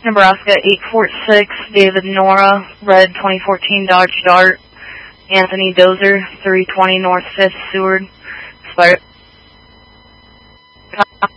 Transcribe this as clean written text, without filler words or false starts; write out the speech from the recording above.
Nebraska 846, David Nora, red 2014 Dodge Dart, Anthony Dozer, 320 North 5th Seward, expired.